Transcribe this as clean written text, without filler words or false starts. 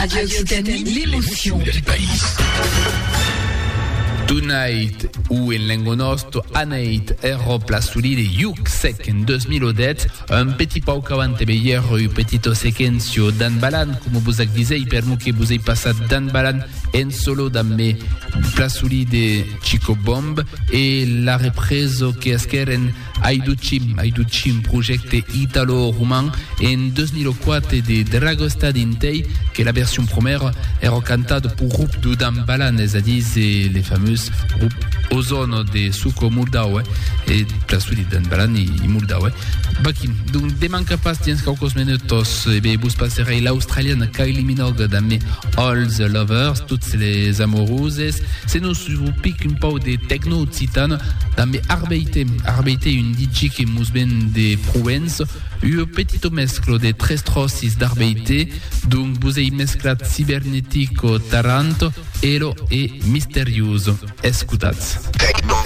Radio Occitanie, l'émotion del país. Tonight, ou en lengo nostro, Aneit, ero plasuli de Yuk Sec en 2010, un petit pau cavante beyer, un petit sequencio Dan Balan, como vous disei, per mo que vous ai passat Dan Balan en solo damme plasuli de Chico Bomb, e la represo che ascheren Aiducim, progetto italo-roumain, en 2004 de Dragostad Intei, que la version première era cantada pour groupe de Dan Balan, c'est-à-dire les fameux groupe Ozono de Suco Moldau e plasuli Dan Balan i Moldau. Bakin, donc demanca pas tiens caucos minutos e be bus passerei l'australienne Kylie Minogue damme All the Lovers, toutes les amoureuses. C'est nous pic un peu de techno occitane damme Arbeite une DJ qui musben de Provence, un petit mesclo de tres trossis d'Arbeite, donc vous avez mesclat cibernetico Taranto, Ero e Misterioso. Escutats.